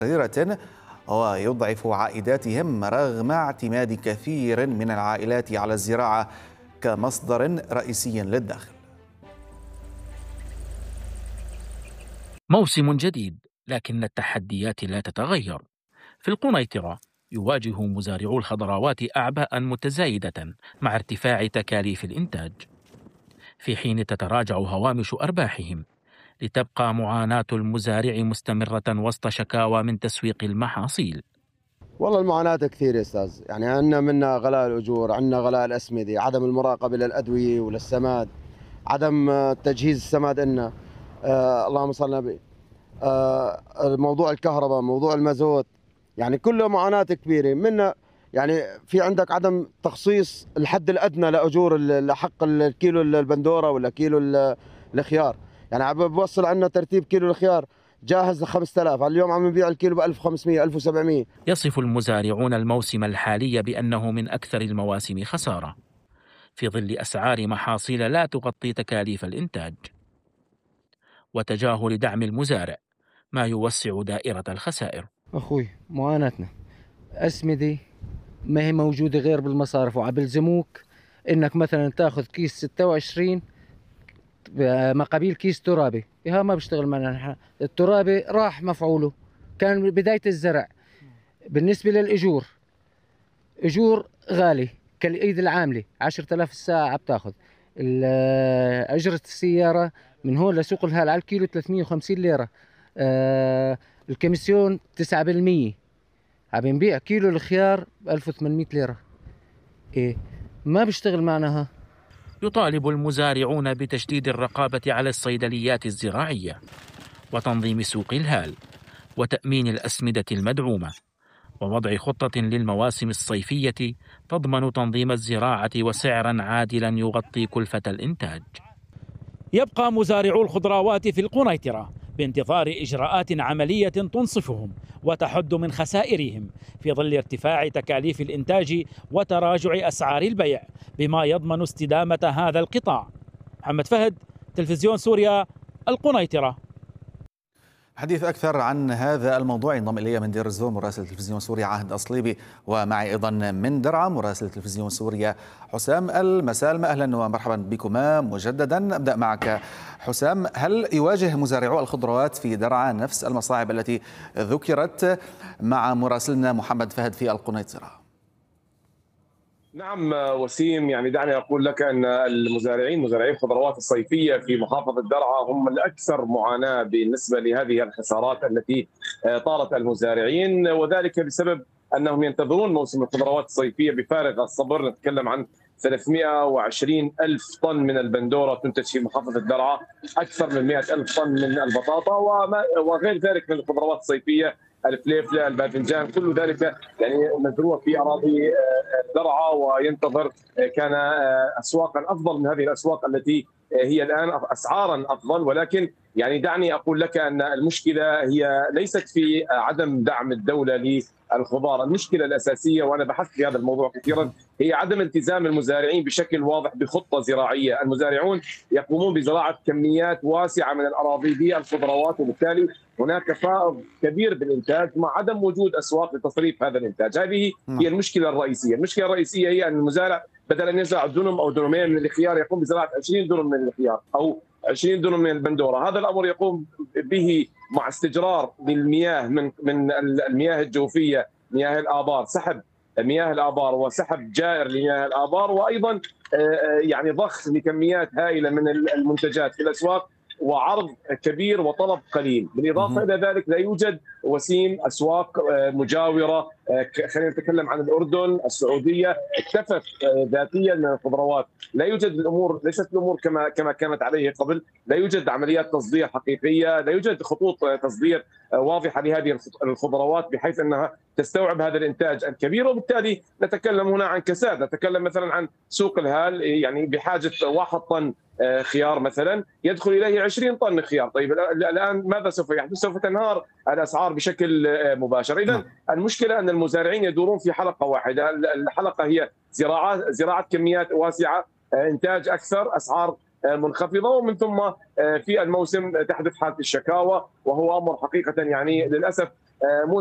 صغيرة ويضعف عائداتهم رغم اعتماد كثير من العائلات على الزراعة كمصدر رئيسي للدخل. موسم جديد، لكن التحديات لا تتغير. في القنيطرة يواجه مزارعو الخضروات أعباء متزايدة مع ارتفاع تكاليف الإنتاج، في حين تتراجع هوامش أرباحهم، لتبقى معاناة المزارع مستمرة وسط شكاوى من تسويق المحاصيل. والله المعاناة كثير يا أستاذ، يعني عندنا منا غلاء الأجور، عندنا غلاء الأسمدة، عدم المراقبة للأدوية وللسماد، عدم تجهيز السماد لنا. اللهم صل على النبي. موضوع الكهرباء، موضوع المازوت، يعني كله معاناة كبيرة منا. يعني في عندك عدم تخصيص الحد الأدنى لأجور لحق الكيلو البندورة ولا كيلو الخيار. يعني عم بوصل عندنا ترتيب كيلو الخيار جاهز ل 5000، اليوم عم نبيع الكيلو ب 1500 1700. يصف المزارعون الموسم الحالي بأنه من أكثر المواسم خسارة، في ظل أسعار محاصيل لا تغطي تكاليف الإنتاج، وتجاهل دعم المزارع ما يوسع دائرة الخسائر. أخوي معاناتنا أسمدة ما هي موجودة غير بالمصارف، وعبلزموك إنك مثلا تاخذ كيس 26 مقابل كيس ترابي. ها ما بيشتغل معنا، الترابي راح مفعوله، كان بداية الزرع. بالنسبة للأجور، أجور غالي كالإيد العاملة 10,000 الساعة بتاخذ. أجرة السيارة من هون لسوق الهال على الكيلو 350 ليرة. الكميسيون 9%. عم نبيع كيلو الخيار ب 1800 ليرة. إيه ما بيشتغل معنا. يطالب المزارعون بتشديد الرقابة على الصيدليات الزراعية، وتنظيم سوق الهال، وتأمين الأسمدة المدعومة، ووضع خطة للمواسم الصيفية تضمن تنظيم الزراعة وسعرا عادلا يغطي كلفة الإنتاج. يبقى مزارعو الخضروات في القنيطرة بانتظار إجراءات عملية تنصفهم وتحد من خسائرهم في ظل ارتفاع تكاليف الإنتاج وتراجع أسعار البيع، بما يضمن استدامة هذا القطاع. محمد فهد، تلفزيون سوريا، القنيطرة. حديث أكثر عن هذا الموضوع ينضم إلي من دير الزور مراسل تلفزيون سوريا عهد أصليبي، ومعي أيضا من درعا مراسل تلفزيون سوريا حسام المسالم. أهلا ومرحبا بكما مجددا. أبدأ معك حسام، هل يواجه مزارعو الخضروات في درعا نفس المصاعب التي ذكرت مع مراسلنا محمد فهد في القنيطرة؟ نعم وسيم، يعني دعني أقول لك أن مزارعي الخضروات الصيفية في محافظة درعا هم الأكثر معاناة بالنسبة لهذه الخسارات التي طالت المزارعين، وذلك بسبب أنهم ينتظرون موسم الخضروات الصيفية بفارغ الصبر. نتكلم عن 320 ألف طن من البندورة تنتج في محافظة درعا، أكثر من 100 ألف طن من البطاطا وغير ذلك من الخضروات الصيفية، الفليفله، الباذنجان، كل ذلك يعني مزروع في اراضي درعا وينتظر. كان اسواقا افضل من هذه الاسواق التي هي الان اسعارا افضل، ولكن يعني دعني اقول لك ان المشكله هي ليست في عدم دعم الدوله للخضار، المشكله الاساسيه وانا بحثت في هذا الموضوع كثيرا هي عدم التزام المزارعين بشكل واضح بخطه زراعيه. المزارعون يقومون بزراعه كميات واسعه من الاراضي بالخضروات، وبالتالي هناك فائض كبير بالانتاج مع عدم وجود اسواق لتصريف هذا الانتاج. هذه هي المشكله الرئيسيه. المشكله الرئيسيه هي ان المزارع بدل ان يزرع دنم او دنمين من الخيار يقوم بزراعه 20 دنم من الخيار او 20 دنم من البندوره. هذا الامر يقوم به مع استجرار للمياه من المياه الجوفيه، مياه الابار، سحب مياه الابار وسحب جائر لمياه الابار، وايضا يعني ضخ لكميات هائله من المنتجات في الاسواق وعرض كبير وطلب قليل. بالإضافة إلى ذلك لا يوجد وسيم أسواق مجاورة. خلينا نتكلم عن الأردن، السعودية اكتفت ذاتيا من الخضروات. لا يوجد الأمور، ليست الأمور كما كانت عليه قبل. لا يوجد عمليات تصدير حقيقية، لا يوجد خطوط تصدير واضحة لهذه الخضروات بحيث أنها تستوعب هذا الإنتاج الكبير، وبالتالي نتكلم هنا عن كساد. نتكلم مثلا عن سوق الهال يعني بحاجة 1 طن خيار مثلا يدخل اليه 20 طن خيار. طيب الان ماذا سوف يحدث؟ سوف تنهار الاسعار بشكل مباشر. اذا المشكله ان المزارعين يدورون في حلقه واحده، الحلقه هي زراعه كميات واسعه، انتاج اكثر، اسعار منخفضه، ومن ثم في الموسم تحدث حاله الشكاوى، وهو امر حقيقه يعني للاسف